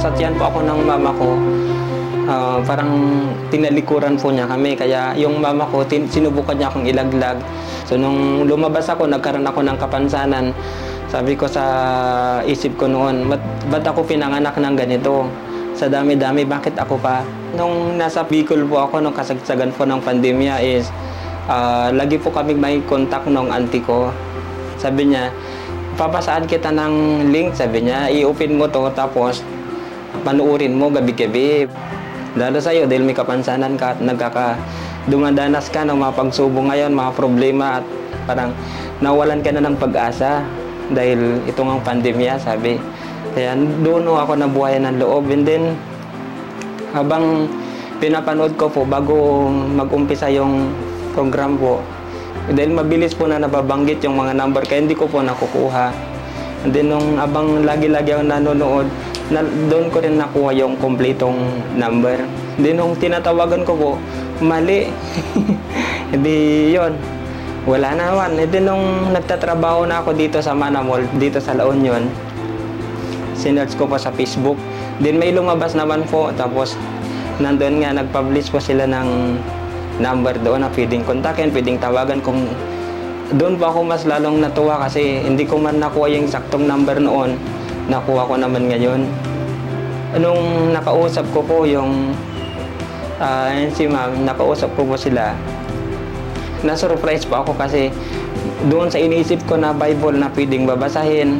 nasa tiyan po ako ng mama ko, parang tinalikuran po niya kami. Kaya yung mama ko, sinubukan niya akong ilaglag. So nung lumabas ako, nagkaroon ako ng kapansanan. Sabi ko sa isip ko noon, ba't ako pinanganak ng ganito? Sa dami-dami, bakit ako pa? Nung nasa Bicol po ako, nung kasagsagan po ng pandemya is, lagi po kami may contact ng auntie ko. Sabi niya, papasaan kita ng link, sabi niya, i-open mo to, tapos panuurin mo gabi-gabi. Lalo sa'yo, dahil may kapansanan ka at dumadanas ka ng mga pagsubok ngayon, mga problema, at parang nawalan ka na ng pag-asa dahil itong ang pandemya, sabi. Kaya doon ako nabuhayan ng loob. And then, habang pinapanood ko po, bago mag-umpisa yung program po, dahil mabilis po na nababanggit yung mga number, kaya hindi ko po nakukuha. And then, nung abang lagi-lagi ako nanonood, doon ko rin nakuha yung kompletong number. Then, nung tinatawagan ko po, mali. Hindi yun. Wala naman. And then, nung nagtatrabaho na ako dito sa Manamol, dito sa La Union, sinearch ko po sa Facebook. Then, may lumabas naman po. Tapos, nandun nga, nag-publish po sila ng number doon na pwedeng kontakin, pwedeng tawagan. Kung doon pa ako mas lalong natuwa kasi hindi ko man nakuha yung saktong number noon, nakuha ko naman ngayon. Nung nakausap ko po yung si ma'am, nakausap ko po sila, na-surprise po ako kasi doon sa iniisip ko na Bible na pwedeng babasahin,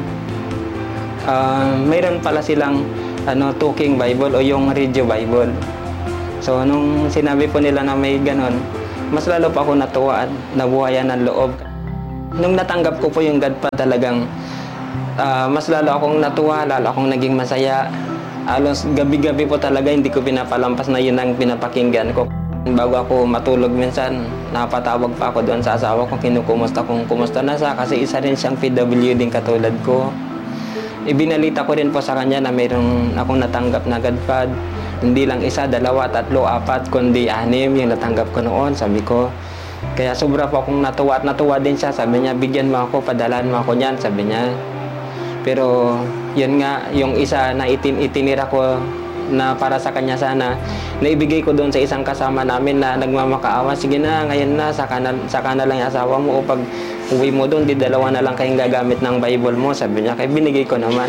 mayroon pala silang talking Bible o yung radio Bible. So, nung sinabi po nila na may ganon, mas lalo pa ako natuwa at nabuhayan ng loob. Nung natanggap ko po yung God pa, talagang mas lalo akong natuwa, lalo akong naging masaya. Alos gabi-gabi po talaga hindi ko pinapalampas na yun ang pinapakinggan ko. Bago ako matulog minsan, napatawag pa ako doon sa asawa ko, kinukumusta kung kumusta na siya kasi isa rin siyang PWD katulad ko. Ibinalita ko rin po sa kanya na mayroong akong natanggap na God Pad. Hindi lang isa, dalawa, tatlo, apat, kundi 6 yung natanggap ko noon, sabi ko. Kaya sobra po akong natuwa at natuwa din siya. Sabi niya, bigyan mo ako, padalan mo ako niyan, sabi niya. Pero yun nga, yung isa na itinira ko na para sa kanya sana, naibigay ko doon sa isang kasama namin na nagmamakaawa. Sige na, ngayon na, saka na lang yung asawa mo. O pag uwi mo doon, di dalawa na lang kayong gagamit ng Bible mo, sabi niya. Kaya binigay ko naman.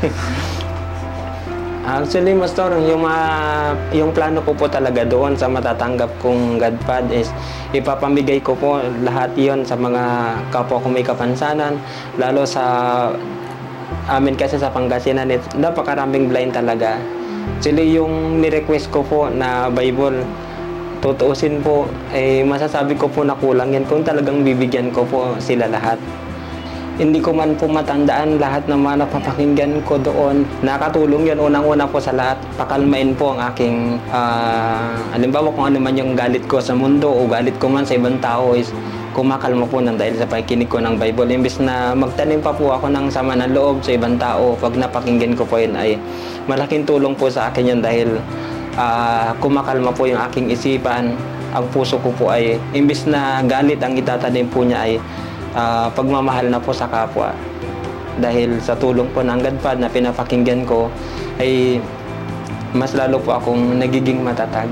Actually, Pastor, yung plano ko po talaga doon sa matatanggap kong God Pad is ipapamigay ko po lahat yon sa mga kapwa ko may kapansanan, lalo sa amin kasi sa Pangasinan, napakaraming blind talaga. Actually, yung ni-request ko po na Bible, tutuusin po, masasabi ko po na kulang yan kung talagang bibigyan ko po sila lahat. Hindi ko man po matandaan lahat ng mga napapakinggan ko doon. Nakatulong yun unang-una po sa lahat. Pakalmain po ang aking, halimbawa kung ano man yung galit ko sa mundo o galit ko man sa ibang tao is kumakalma po nang dahil sa pakikinig ko ng Bible. Imbis na magtanim pa po ako ng sama ng loob sa ibang tao, pag napakinggan ko po yun ay malaking tulong po sa akin yun dahil kumakalma po yung aking isipan. Ang puso ko po ay, imbis na galit ang itatanim po niya ay pagmamahal na po sa kapwa. Dahil sa tulong po ng God Pad na pinapakinggan ko ay mas lalo po akong nagiging matatag.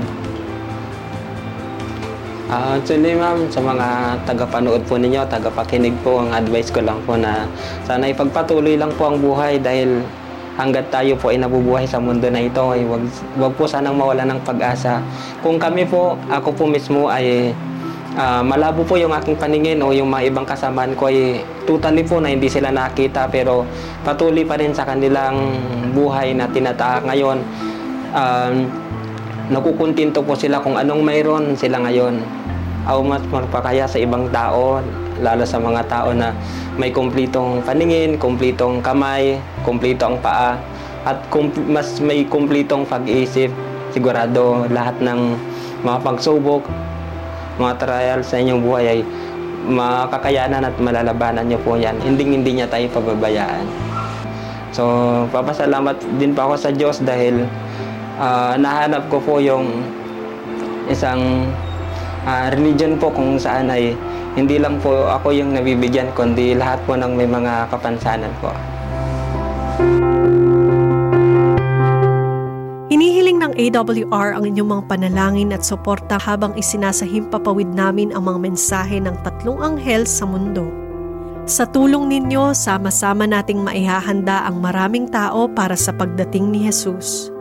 Actually ma'am, sa mga tagapanood po ninyo, tagapakinig po, ang advice ko lang po na sana ipagpatuloy lang po ang buhay dahil hanggat tayo po ay nabubuhay sa mundo na ito ay wag po sanang mawala ng pag-asa. Kung kami po, ako po mismo ay malabo po yung aking paningin o yung mga ibang kasamaan ko ay totally po na hindi sila nakita pero patuloy pa rin sa kanilang buhay na tinatahak ngayon. Nakukuntinto po sila kung anong mayroon sila ngayon. Aw mas magpakaya sa ibang tao, lalo sa mga tao na may kumplitong paningin, kumplitong kamay, kumplito ang paa at mas may kumplitong pag-iisip. Sigurado lahat ng mga pagsubok, mga trials sa inyong buhay ay makakayanan at malalabanan nyo po yan. Hindi niya tayo pababayaan. So, papasalamat din pa ako sa Diyos dahil nahanap ko po yung isang religion po kung saan ay hindi lang po ako yung nabibigyan kundi lahat po ng may mga kapansanan po. AWR ang inyong mga panalangin at suporta habang isinasahimpapawid namin ang mga mensahe ng tatlong anghel sa mundo. Sa tulong ninyo, sama-sama nating maihahanda ang maraming tao para sa pagdating ni Jesus.